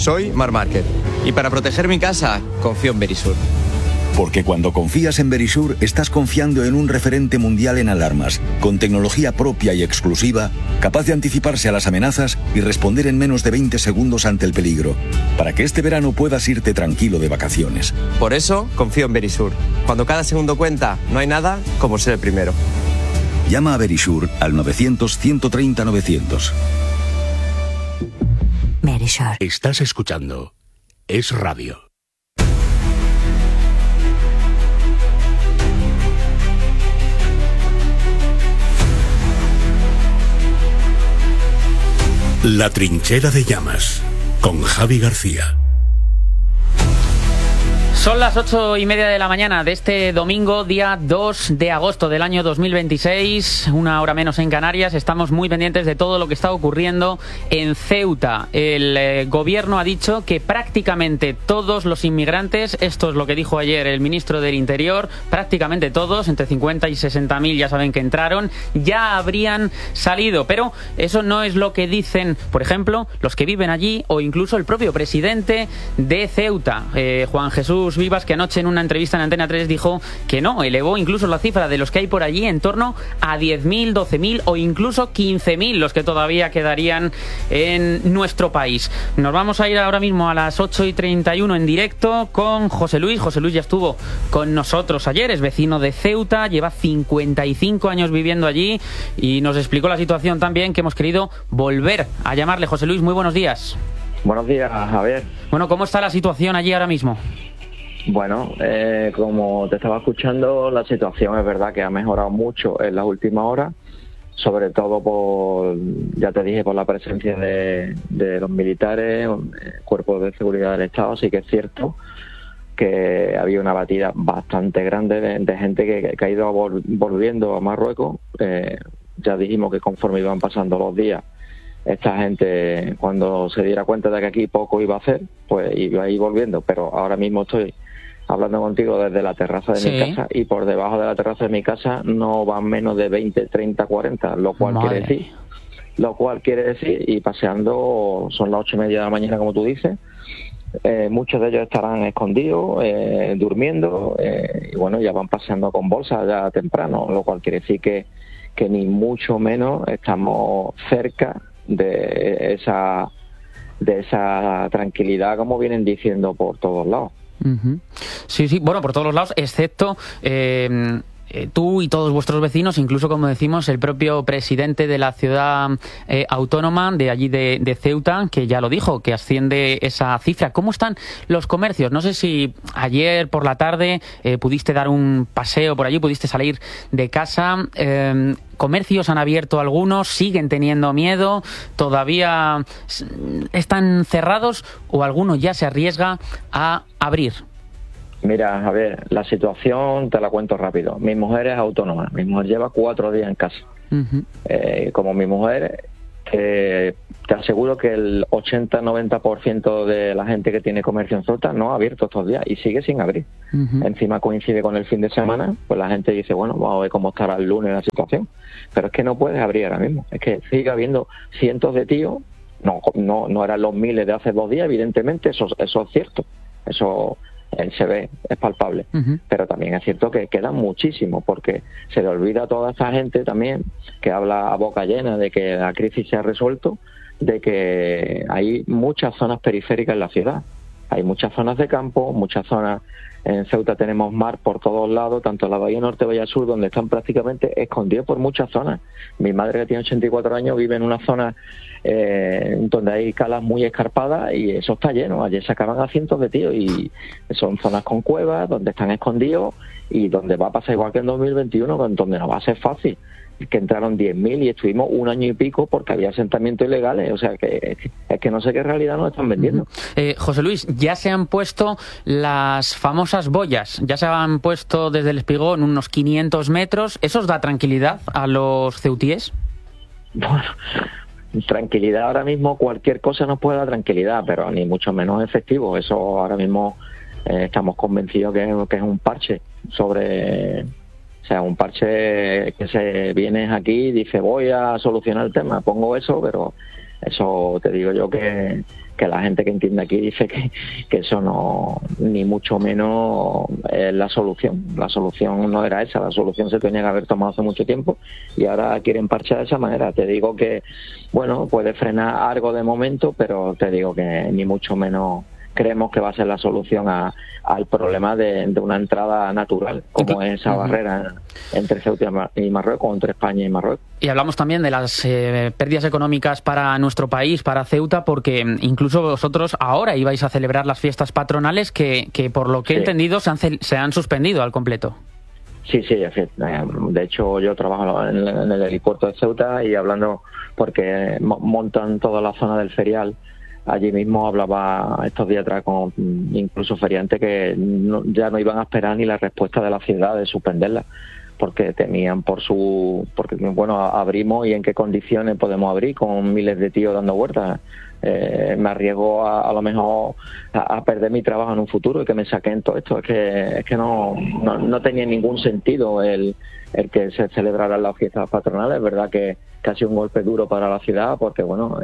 Soy Marc Márquez y para proteger mi casa confío en Verisur. Porque cuando confías en Verisur, estás confiando en un referente mundial en alarmas, con tecnología propia y exclusiva, capaz de anticiparse a las amenazas y responder en menos de 20 segundos ante el peligro, para que este verano puedas irte tranquilo de vacaciones. Por eso confío en Verisur. Cuando cada segundo cuenta, no hay nada como ser el primero. Llama a Verisur al 900-130-900. Verisur. Estás escuchando Es Radio. La trinchera de llamas, con Javi García. Son las 8:30 de la mañana de este domingo, día 2 de agosto del año 2026, una hora menos en Canarias. Estamos muy pendientes de todo lo que está ocurriendo en Ceuta. El gobierno ha dicho que prácticamente todos los inmigrantes, esto es lo que dijo ayer el ministro del Interior, prácticamente todos, entre 50 y 60.000 ya saben que entraron, ya habrían salido. Pero eso no es lo que dicen, por ejemplo, los que viven allí o incluso el propio presidente de Ceuta, Juan Jesús Vivas, que anoche en una entrevista en Antena 3 dijo que no, elevó incluso la cifra de los que hay por allí en torno a 10.000, 12.000 o incluso 15.000 los que todavía quedarían en nuestro país. Nos vamos a ir ahora mismo a las 8:31 en directo con José Luis. José Luis ya estuvo con nosotros ayer, es vecino de Ceuta, lleva 55 años viviendo allí y nos explicó la situación también, que hemos querido volver a llamarle. José Luis, muy buenos días. Buenos días, Javier. Bueno, ¿cómo está la situación allí ahora mismo? Bueno, como te estaba escuchando, la situación es verdad que ha mejorado mucho en las últimas horas, sobre todo por, ya te dije, por la presencia de los militares, cuerpos de seguridad del Estado. Sí que es cierto que había una batida bastante grande de gente que ha ido volviendo a Marruecos. Ya dijimos que conforme iban pasando los días, esta gente, cuando se diera cuenta de que aquí poco iba a hacer, pues iba a ir volviendo. Pero ahora mismo estoy hablando contigo desde la terraza de mi casa, y por debajo de la terraza de mi casa no van menos de 20, 30, 40, lo cual quiere decir, y paseando, son las 8:30 de la mañana, como tú dices, muchos de ellos estarán escondidos, durmiendo, y bueno, ya van paseando con bolsas ya temprano, lo cual quiere decir que ni mucho menos estamos cerca de esa tranquilidad, como vienen diciendo por todos lados. Uh-huh. Sí, bueno, por todos los lados, excepto tú y todos vuestros vecinos, incluso, como decimos, el propio presidente de la ciudad autónoma de allí de Ceuta, que ya lo dijo, que asciende esa cifra. ¿Cómo están los comercios? No sé si ayer por la tarde pudiste dar un paseo por allí, pudiste salir de casa. ¿Comercios han abierto algunos? ¿Siguen teniendo miedo? ¿Todavía están cerrados o alguno ya se arriesga a abrir? Mira, a ver, la situación te la cuento rápido. Mi mujer es autónoma, mi mujer lleva 4 días en casa. Uh-huh. Como mi mujer, te aseguro que el 80-90% de la gente que tiene comercio en Ceuta no ha abierto estos días y sigue sin abrir. Uh-huh. Encima coincide con el fin de semana, pues la gente dice, bueno, vamos a ver cómo estará el lunes la situación. Pero es que no puedes abrir ahora mismo. Es que sigue habiendo cientos de tíos, no eran los miles de hace 2 días, evidentemente, eso es cierto. Eso se ve, es palpable. Uh-huh. Pero también es cierto que quedan muchísimos, porque se le olvida a toda esta gente también que habla a boca llena de que la crisis se ha resuelto, de que hay muchas zonas periféricas en la ciudad. Hay muchas zonas de campo, muchas zonas. En Ceuta tenemos mar por todos lados, tanto en la Bahía Norte, Bahía Sur, donde están prácticamente escondidos por muchas zonas. Mi madre, que tiene 84 años, vive en una zona donde hay calas muy escarpadas y eso está lleno. Ayer sacaban a cientos de tíos y son zonas con cuevas, donde están escondidos y donde va a pasar igual que en 2021, donde no va a ser fácil. Que entraron 10.000 y estuvimos 1 año y pico porque había asentamientos ilegales. O sea, que es que no sé qué realidad nos están vendiendo. José Luis, ya se han puesto las famosas boyas, ya se han puesto desde el Espigón unos 500 metros. ¿Eso os da tranquilidad a los ceutíes? Bueno, tranquilidad ahora mismo, cualquier cosa nos puede dar tranquilidad, pero ni mucho menos efectivo. Eso ahora mismo estamos convencidos que es un parche sobre... O sea, un parche que se viene aquí y dice voy a solucionar el tema, pongo eso, pero Eso te digo yo que la gente que entiende aquí dice que eso no, ni mucho menos es la solución. La solución no era esa, la solución se tenía que haber tomado hace mucho tiempo y ahora quieren parchar de esa manera. Te digo que, bueno, puede frenar algo de momento, pero te digo que ni mucho menos creemos que va a ser la solución al problema de una entrada natural, como es esa barrera entre Ceuta y Marruecos, entre España y Marruecos. Y hablamos también de las pérdidas económicas para nuestro país, para Ceuta, porque incluso vosotros ahora ibais a celebrar las fiestas patronales que por lo que he entendido se han suspendido al completo. Sí, de hecho yo trabajo en el helipuerto de Ceuta y hablando, porque montan toda la zona del ferial. Allí mismo hablaba estos días atrás con incluso feriantes que ya no iban a esperar ni la respuesta de la ciudad de suspenderla, porque temían porque bueno, abrimos y en qué condiciones podemos abrir con miles de tíos dando vueltas. Me arriesgo a lo mejor a perder mi trabajo en un futuro y que me saquen todo esto. Es que no tenía ningún sentido el que se celebraran las fiestas patronales. Es verdad que ha sido un golpe duro para la ciudad, porque bueno,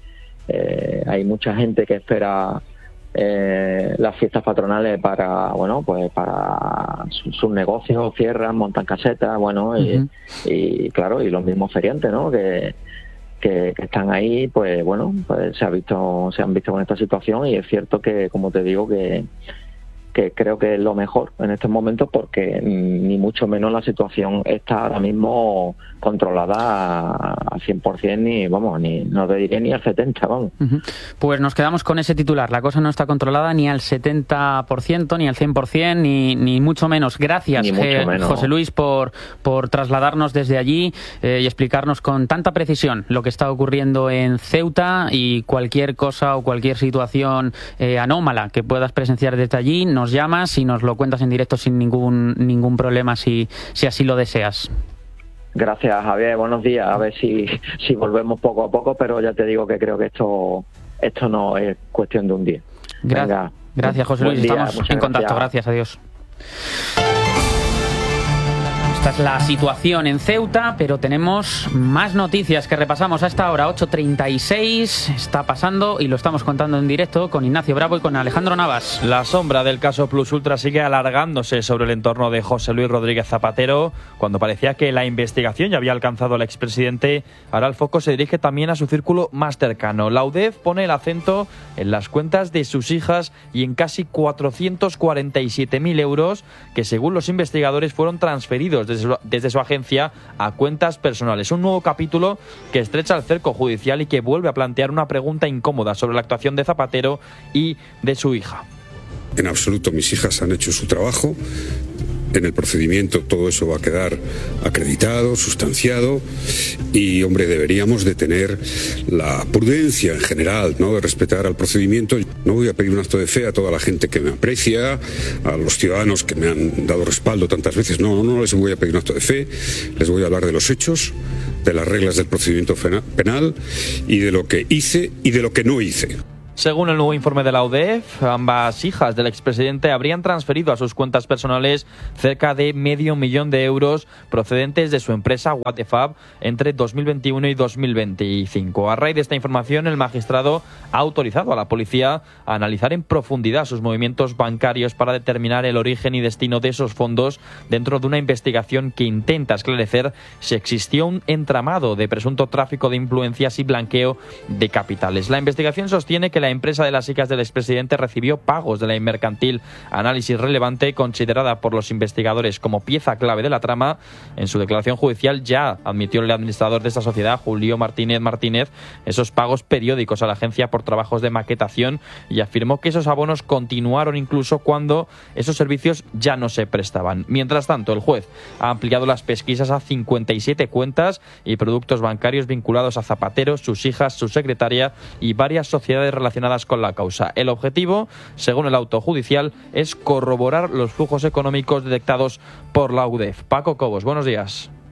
hay mucha gente que espera las fiestas patronales para, bueno, pues para sus negocios, cierran, montan casetas, bueno, y claro, y los mismos feriantes, ¿no? Que están ahí, pues bueno, pues se han visto con esta situación, y es cierto que, como te digo, que creo que es lo mejor en estos momentos, porque ni mucho menos la situación está ahora mismo controlada al 100%, ni no te diré ni al 70%, vamos. Pues nos quedamos con ese titular. La cosa no está controlada ni al 70%, ni al 100%, ni mucho menos. Gracias, José Luis, por trasladarnos desde allí y explicarnos con tanta precisión lo que está ocurriendo en Ceuta, y cualquier cosa o cualquier situación anómala que puedas presenciar desde allí, nos llamas y nos lo cuentas en directo sin ningún problema, si así lo deseas. Gracias, Javier, buenos días. A ver si volvemos poco a poco, pero ya te digo que creo que esto no es cuestión de un día. Gracias, José Luis, estamos en contacto. Gracias, adiós. Esta es la situación en Ceuta, pero tenemos más noticias que repasamos a esta hora, 8:36, está pasando y lo estamos contando en directo con Ignacio Bravo y con Alejandro Navas. La sombra del caso Plus Ultra sigue alargándose sobre el entorno de José Luis Rodríguez Zapatero. Cuando parecía que la investigación ya había alcanzado al expresidente, ahora el foco se dirige también a su círculo más cercano. La UDEF pone el acento en las cuentas de sus hijas y en casi 447.000 euros que, según los investigadores, fueron transferidos desde su agencia a cuentas personales. Un nuevo capítulo que estrecha el cerco judicial y que vuelve a plantear una pregunta incómoda sobre la actuación de Zapatero y de su hija. En absoluto, mis hijas han hecho su trabajo. En el procedimiento todo eso va a quedar acreditado, sustanciado, y, hombre, deberíamos de tener la prudencia en general, ¿no?, de respetar al procedimiento. No voy a pedir un acto de fe a toda la gente que me aprecia, a los ciudadanos que me han dado respaldo tantas veces. No les voy a pedir un acto de fe, les voy a hablar de los hechos, de las reglas del procedimiento penal y de lo que hice y de lo que no hice. Según el nuevo informe de la UDEF, ambas hijas del expresidente habrían transferido a sus cuentas personales cerca de $500,000 de euros procedentes de su empresa Watefab entre 2021 y 2025. A raíz de esta información, el magistrado ha autorizado a la policía a analizar en profundidad sus movimientos bancarios para determinar el origen y destino de esos fondos, dentro de una investigación que intenta esclarecer si existió un entramado de presunto tráfico de influencias y blanqueo de capitales. La investigación sostiene que la empresa de las hijas del expresidente recibió pagos de la mercantil Análisis Relevante, considerada por los investigadores como pieza clave de la trama. En su declaración judicial ya admitió el administrador de esta sociedad, Julio Martínez, esos pagos periódicos a la agencia por trabajos de maquetación, y afirmó que esos abonos continuaron incluso cuando esos servicios ya no se prestaban. Mientras tanto, el juez ha ampliado las pesquisas a 57 cuentas y productos bancarios vinculados a Zapatero, sus hijas, su secretaria y varias sociedades relacionadas con la causa. El objetivo, según el auto judicial, es corroborar los flujos económicos detectados por la UDEF. Paco Cobos, buenos días.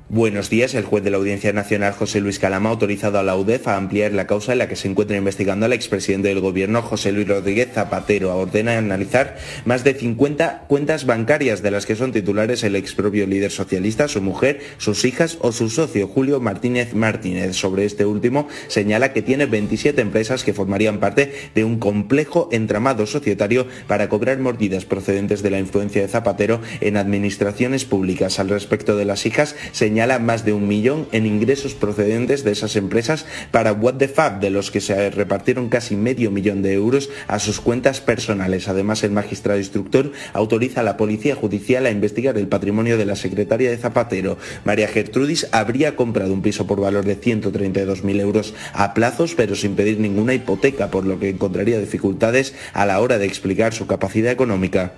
Buenos días. El juez de la Audiencia Nacional, José Luis Calama, ha autorizado a la UDEF a ampliar la causa en la que se encuentra investigando al expresidente del Gobierno, José Luis Rodríguez Zapatero. Ordena analizar más de 50 cuentas bancarias de las que son titulares el expropio líder socialista, su mujer, sus hijas o su socio, Julio Martínez Martínez. Sobre este último, señala que tiene 27 empresas que formarían parte de un complejo entramado societario para cobrar mordidas procedentes de la influencia de Zapatero en administraciones públicas. Al respecto de las hijas, señala más de 1 millón en ingresos procedentes de esas empresas para What the Fab, de los que se repartieron casi medio millón de euros a sus cuentas personales. Además, el magistrado instructor autoriza a la Policía Judicial a investigar el patrimonio de la secretaria de Zapatero. María Gertrudis habría comprado un piso por valor de 132.000 euros a plazos, pero sin pedir ninguna hipoteca, por lo que encontraría dificultades a la hora de explicar su capacidad económica.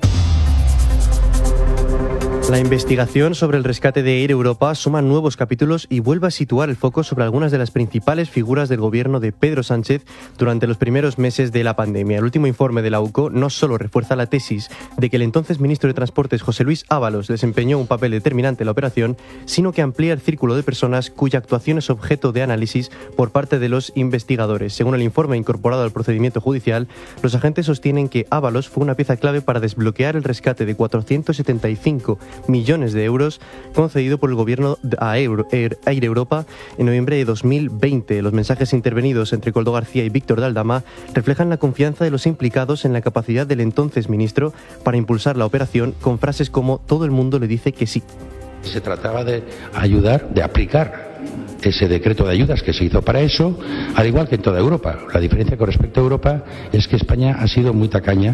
La investigación sobre el rescate de Air Europa suma nuevos capítulos y vuelve a situar el foco sobre algunas de las principales figuras del gobierno de Pedro Sánchez durante los primeros meses de la pandemia. El último informe de la UCO no solo refuerza la tesis de que el entonces ministro de Transportes, José Luis Ábalos, desempeñó un papel determinante en la operación, sino que amplía el círculo de personas cuya actuación es objeto de análisis por parte de los investigadores. Según el informe incorporado al procedimiento judicial, los agentes sostienen que Ábalos fue una pieza clave para desbloquear el rescate de 475 millones de euros concedido por el gobierno a Air Europa en noviembre de 2020. Los mensajes intervenidos entre Koldo García y Víctor de Aldama reflejan la confianza de los implicados en la capacidad del entonces ministro para impulsar la operación, con frases como "todo el mundo le dice que sí". Se trataba de ayudar, de aplicar ese decreto de ayudas que se hizo para eso, al igual que en toda Europa. La diferencia con respecto a Europa es que España ha sido muy tacaña,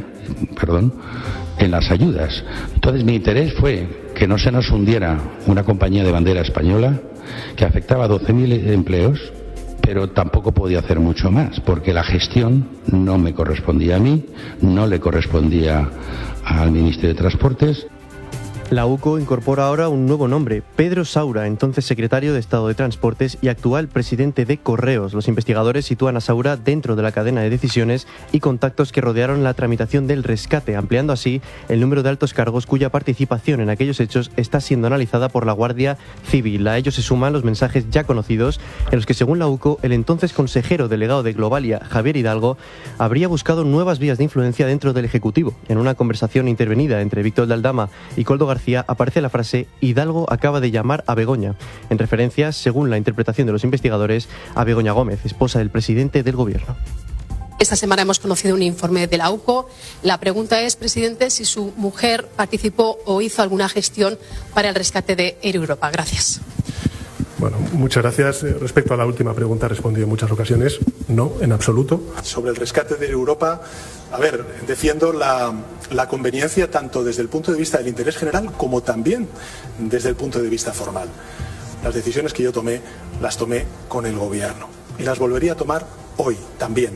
en las ayudas. Entonces mi interés fue que no se nos hundiera una compañía de bandera española que afectaba a 12.000 empleos, pero tampoco podía hacer mucho más, porque la gestión no me correspondía a mí, no le correspondía al Ministerio de Transportes. La UCO incorpora ahora un nuevo nombre, Pedro Saura, entonces secretario de Estado de Transportes y actual presidente de Correos. Los investigadores sitúan a Saura dentro de la cadena de decisiones y contactos que rodearon la tramitación del rescate, ampliando así el número de altos cargos cuya participación en aquellos hechos está siendo analizada por la Guardia Civil. A ellos se suman los mensajes ya conocidos en los que, según la UCO, el entonces consejero delegado de Globalia, Javier Hidalgo, habría buscado nuevas vías de influencia dentro del Ejecutivo. En una conversación intervenida entre Víctor de Aldama y Koldo García aparece la frase "Hidalgo acaba de llamar a Begoña", en referencia, según la interpretación de los investigadores, a Begoña Gómez, esposa del presidente del Gobierno. Esta semana hemos conocido un informe de la UCO. La pregunta es, presidente, si su mujer participó o hizo alguna gestión para el rescate de Air Europa. Gracias. Bueno, muchas gracias. Respecto a la última pregunta, he respondido en muchas ocasiones. No, en absoluto. Sobre el rescate de Europa, defiendo la conveniencia tanto desde el punto de vista del interés general como también desde el punto de vista formal. Las decisiones que yo tomé, las tomé con el Gobierno y las volvería a tomar hoy también.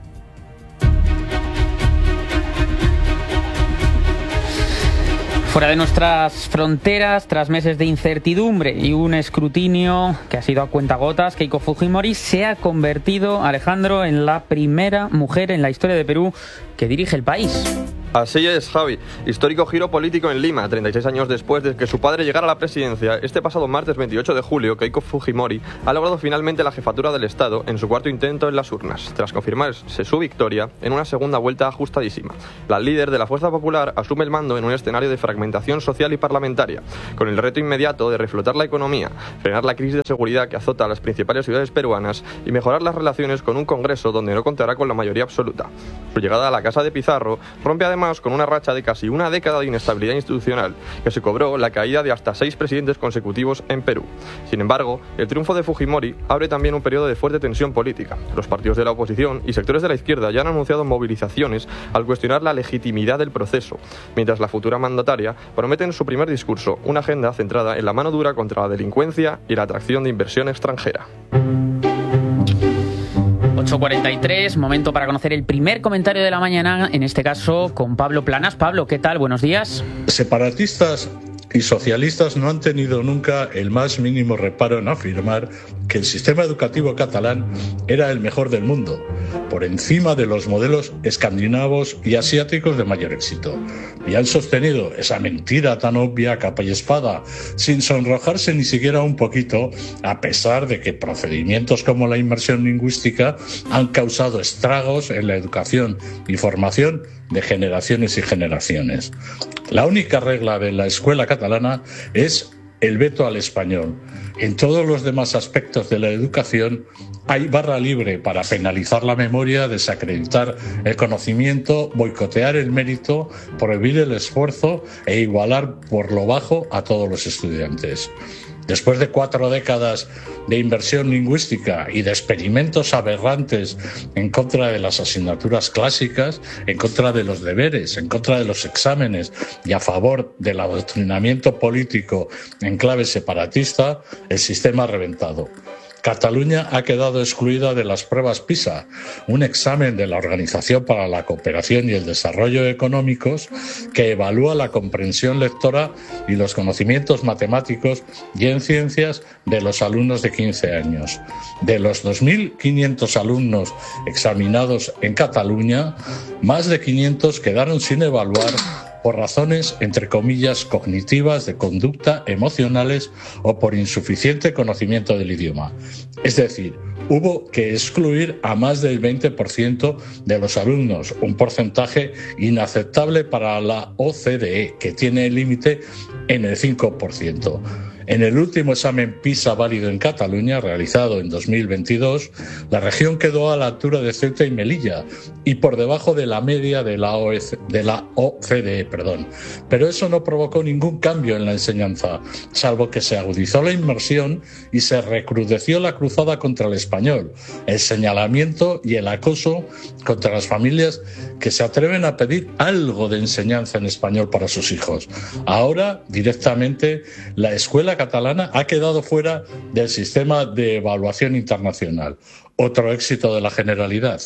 Fuera de nuestras fronteras, tras meses de incertidumbre y un escrutinio que ha sido a cuentagotas, Keiko Fujimori se ha convertido, Alejandro, en la primera mujer en la historia de Perú que dirige el país. Así es, Javi. Histórico giro político en Lima, 36 años después de que su padre llegara a la presidencia. Este pasado martes 28 de julio, Keiko Fujimori ha logrado finalmente la jefatura del Estado en su cuarto intento en las urnas, tras confirmarse su victoria en una segunda vuelta ajustadísima. La líder de la Fuerza Popular asume el mando en un escenario de fragmentación social y parlamentaria, con el reto inmediato de reflotar la economía, frenar la crisis de seguridad que azota a las principales ciudades peruanas y mejorar las relaciones con un Congreso donde no contará con la mayoría absoluta. Su llegada a la Casa de Pizarro rompe además con una racha de casi una década de inestabilidad institucional que se cobró la caída de hasta 6 presidentes consecutivos en Perú. Sin embargo, el triunfo de Fujimori abre también un periodo de fuerte tensión política. Los partidos de la oposición y sectores de la izquierda ya han anunciado movilizaciones al cuestionar la legitimidad del proceso, mientras la futura mandataria promete en su primer discurso una agenda centrada en la mano dura contra la delincuencia y la atracción de inversión extranjera. 8:43, momento para conocer el primer comentario de la mañana, en este caso con Pablo Planas. Pablo, ¿qué tal? Buenos días. Separatistas y socialistas no han tenido nunca el más mínimo reparo en afirmar que el sistema educativo catalán era el mejor del mundo, por encima de los modelos escandinavos y asiáticos de mayor éxito. Y han sostenido esa mentira tan obvia, capa y espada, sin sonrojarse ni siquiera un poquito, a pesar de que procedimientos como la inmersión lingüística han causado estragos en la educación y formación de generaciones y generaciones. La única regla de la escuela catalana es el veto al español. En todos los demás aspectos de la educación hay barra libre para penalizar la memoria, desacreditar el conocimiento, boicotear el mérito, prohibir el esfuerzo e igualar por lo bajo a todos los estudiantes. Después de 4 décadas de inversión lingüística y de experimentos aberrantes en contra de las asignaturas clásicas, en contra de los deberes, en contra de los exámenes y a favor del adoctrinamiento político en clave separatista, el sistema ha reventado. Cataluña ha quedado excluida de las pruebas PISA, un examen de la Organización para la Cooperación y el Desarrollo Económicos que evalúa la comprensión lectora y los conocimientos matemáticos y en ciencias de los alumnos de 15 años. De los 2.500 alumnos examinados en Cataluña, más de 500 quedaron sin evaluar por razones, entre comillas, cognitivas, de conducta, emocionales o por insuficiente conocimiento del idioma. Es decir, hubo que excluir a más del 20% de los alumnos, un porcentaje inaceptable para la OCDE, que tiene el límite en el 5%. En el último examen PISA válido en Cataluña, realizado en 2022, la región quedó a la altura de Ceuta y Melilla y por debajo de la media de la OCDE. Pero eso no provocó ningún cambio en la enseñanza, salvo que se agudizó la inmersión y se recrudeció la cruzada contra el español, el señalamiento y el acoso contra las familias que se atreven a pedir algo de enseñanza en español para sus hijos. Ahora, directamente, la escuela catalana ha quedado fuera del sistema de evaluación internacional. Otro éxito de la Generalidad.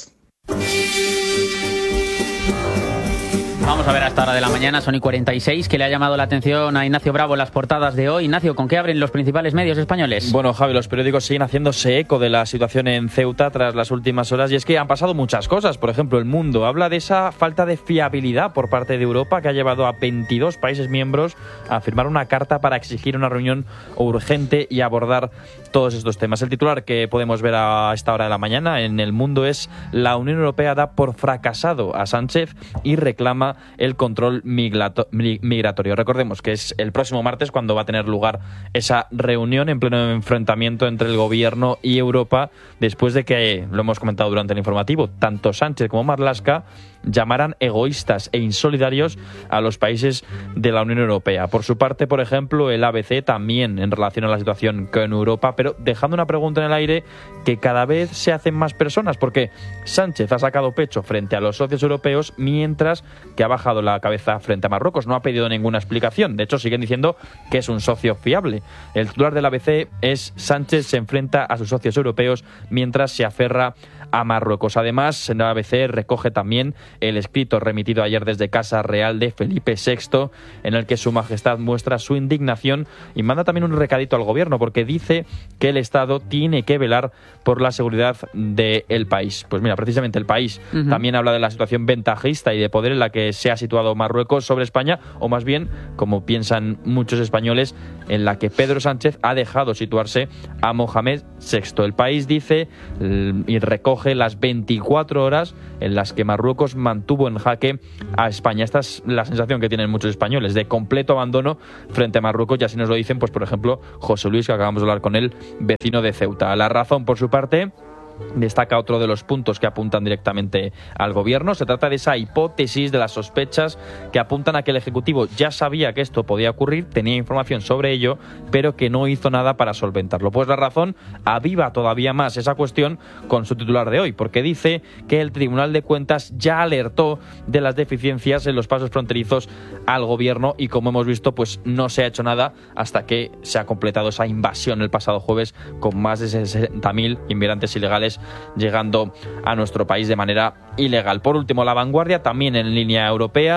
Vamos a ver a esta hora de la mañana, son y 46, que le ha llamado la atención a Ignacio Bravo las portadas de hoy. Ignacio, ¿con qué abren los principales medios españoles? Bueno, Javi, los periódicos siguen haciéndose eco de la situación en Ceuta tras las últimas horas y es que han pasado muchas cosas. Por ejemplo, El Mundo habla de esa falta de fiabilidad por parte de Europa que ha llevado a 22 países miembros a firmar una carta para exigir una reunión urgente y abordar todos estos temas. El titular que podemos ver a esta hora de la mañana en El Mundo es: la Unión Europea da por fracasado a Sánchez y reclama el control migratorio. Recordemos que es el próximo martes cuando va a tener lugar esa reunión en pleno enfrentamiento entre el gobierno y Europa, después de que, lo hemos comentado durante el informativo, tanto Sánchez como Marlaska llamaran egoístas e insolidarios a los países de la Unión Europea. Por su parte, por ejemplo, el ABC también en relación a la situación con Europa, pero dejando una pregunta en el aire que cada vez se hacen más personas, porque Sánchez ha sacado pecho frente a los socios europeos, mientras que ha bajado la cabeza frente a Marruecos. No ha pedido ninguna explicación. De hecho, siguen diciendo que es un socio fiable. El titular del ABC es: Sánchez se enfrenta a sus socios europeos mientras se aferra a Marruecos. Además, en el ABC recoge también el escrito remitido ayer desde Casa Real de Felipe VI, en el que Su Majestad muestra su indignación y manda también un recadito al gobierno, porque dice que el Estado tiene que velar por la seguridad del país. Pues mira, precisamente El País también habla de la situación ventajista y de poder en la que se ha situado Marruecos sobre España, o más bien, como piensan muchos españoles, en la que Pedro Sánchez ha dejado situarse a Mohamed VI. El País dice y recoge las 24 horas en las que Marruecos mantuvo en jaque a España. Esta es la sensación que tienen muchos españoles, de completo abandono frente a Marruecos, y así nos lo dicen, pues por ejemplo, José Luis, que acabamos de hablar con él, vecino de Ceuta. La Razón, por su parte, destaca otro de los puntos que apuntan directamente al gobierno. Se trata de esa hipótesis, de las sospechas que apuntan a que el Ejecutivo ya sabía que esto podía ocurrir, tenía información sobre ello, pero que no hizo nada para solventarlo. Pues La Razón aviva todavía más esa cuestión con su titular de hoy, porque dice que el Tribunal de Cuentas ya alertó de las deficiencias en los pasos fronterizos al gobierno y, como hemos visto, pues no se ha hecho nada hasta que se ha completado esa invasión el pasado jueves con más de 60.000 inmigrantes ilegales llegando a nuestro país de manera ilegal. Por último, La Vanguardia, también en línea europea,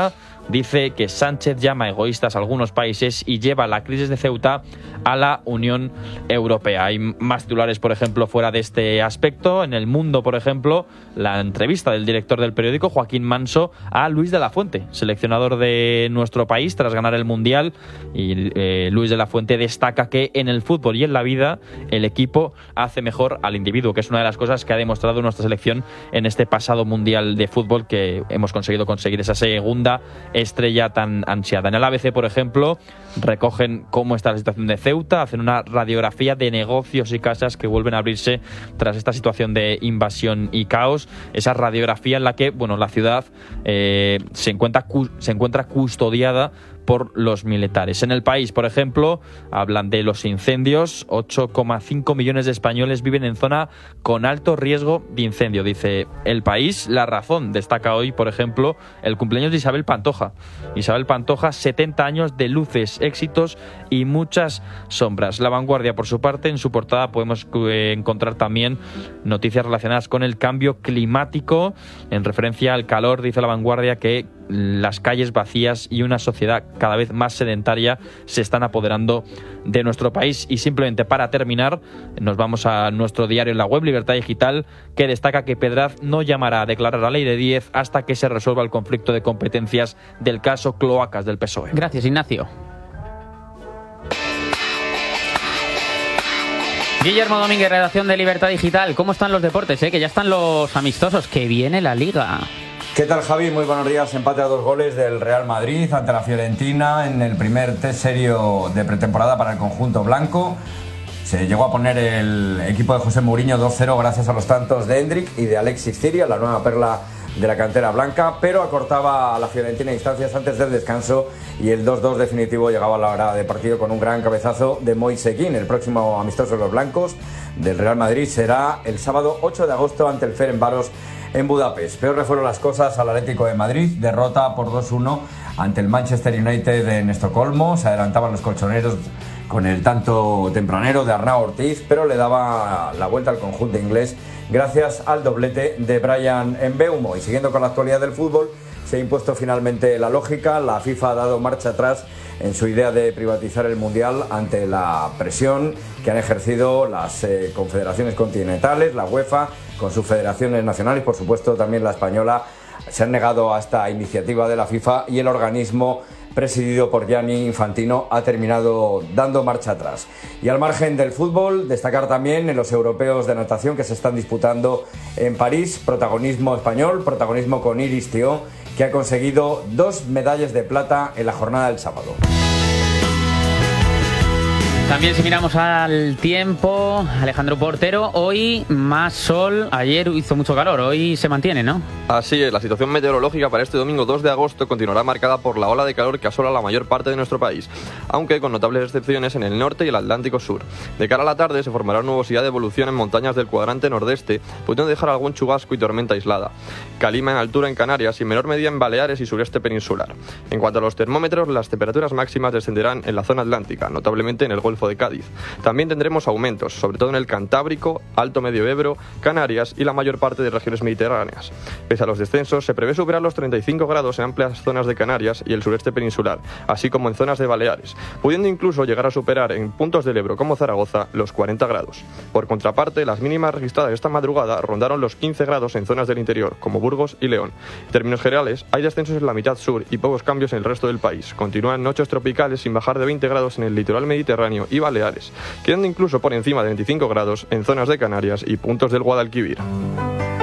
dice que Sánchez llama egoístas a algunos países y lleva la crisis de Ceuta a la Unión Europea. Hay más titulares, por ejemplo, fuera de este aspecto. En El Mundo, por ejemplo, la entrevista del director del periódico, Joaquín Manso, a Luis de la Fuente, seleccionador de nuestro país tras ganar el Mundial. Y Luis de la Fuente destaca que en el fútbol y en la vida el equipo hace mejor al individuo, que es una de las cosas que ha demostrado nuestra selección en este pasado Mundial de Fútbol, que hemos conseguido conseguir esa segunda estrella tan ansiada. En el ABC, por ejemplo, recogen cómo está la situación de Ceuta, hacen una radiografía de negocios y casas que vuelven a abrirse tras esta situación de invasión y caos. Esa radiografía en la que, bueno, la ciudad se encuentra custodiada por los militares. En El País, por ejemplo, hablan de los incendios. 8,5 millones de españoles viven en zona con alto riesgo de incendio, dice El País. La Razón destaca hoy, por ejemplo, el cumpleaños de Isabel Pantoja. Isabel Pantoja, 70 años de luces, éxitos y muchas sombras. La Vanguardia, por su parte, en su portada podemos encontrar también noticias relacionadas con el cambio climático. En referencia al calor, dice La Vanguardia que las calles vacías y una sociedad cada vez más sedentaria se están apoderando de nuestro país. Y simplemente para terminar, nos vamos a nuestro diario en la web, Libertad Digital, que destaca que Pedraz no llamará a declarar la ley de 10 hasta que se resuelva el conflicto de competencias del caso Cloacas del PSOE. Gracias, Ignacio. Guillermo Domínguez, redacción de Libertad Digital. ¿Cómo están los deportes? Que ya están los amistosos, que viene la Liga. ¿Qué tal, Javi? Muy buenos días. Empate a 2 goles del Real Madrid ante la Fiorentina en el primer test serio de pretemporada para el conjunto blanco. Se llegó a poner el equipo de José Mourinho 2-0 gracias a los tantos de Hendrik y de Alexis Ciria, la nueva perla de la cantera blanca, pero acortaba a la Fiorentina instancias antes del descanso y el 2-2 definitivo llegaba a la hora de partido con un gran cabezazo de Moise Kean. El próximo amistoso de los blancos del Real Madrid será el sábado 8 de agosto ante el Ferencváros en Budapest. Peor le fueron las cosas al Atlético de Madrid, derrota por 2-1 ante el Manchester United en Estocolmo. Se adelantaban los colchoneros con el tanto tempranero de Arnau Ortiz, pero le daba la vuelta al conjunto inglés gracias al doblete de Bryan Mbeumo. Y siguiendo con la actualidad del fútbol, se ha impuesto finalmente la lógica. La FIFA ha dado marcha atrás en su idea de privatizar el Mundial ante la presión que han ejercido las confederaciones continentales, la UEFA, con sus federaciones nacionales, por supuesto también la española. Se han negado a esta iniciativa de la FIFA y el organismo presidido por Gianni Infantino ha terminado dando marcha atrás. Y al margen del fútbol, destacar también en los europeos de natación que se están disputando en París, protagonismo español, protagonismo con Iris Thiault, que ha conseguido 2 medallas de plata en la jornada del sábado. También si miramos al tiempo, Alejandro Portero, hoy más sol, ayer hizo mucho calor, hoy se mantiene, ¿no? Así es, la situación meteorológica para este domingo 2 de agosto continuará marcada por la ola de calor que asola la mayor parte de nuestro país, aunque con notables excepciones en el norte y el Atlántico sur. De cara a la tarde se formará nubosidad de evolución en montañas del cuadrante nordeste, pudiendo dejar algún chubasco y tormenta aislada. Calima en altura en Canarias y menor medida en Baleares y sureste peninsular. En cuanto a los termómetros, las temperaturas máximas descenderán en la zona atlántica, notablemente en el Golfo de Cádiz. También tendremos aumentos, sobre todo en el Cantábrico, Alto Medio Ebro, Canarias y la mayor parte de regiones mediterráneas. Pese a los descensos, se prevé superar los 35 grados en amplias zonas de Canarias y el sureste peninsular, así como en zonas de Baleares, pudiendo incluso llegar a superar en puntos del Ebro como Zaragoza los 40 grados. Por contraparte, las mínimas registradas esta madrugada rondaron los 15 grados en zonas del interior, como Burgos y León. En términos generales, hay descensos en la mitad sur y pocos cambios en el resto del país. Continúan noches tropicales sin bajar de 20 grados en el litoral mediterráneo y Baleares, quedando incluso por encima de 25 grados en zonas de Canarias y puntos del Guadalquivir.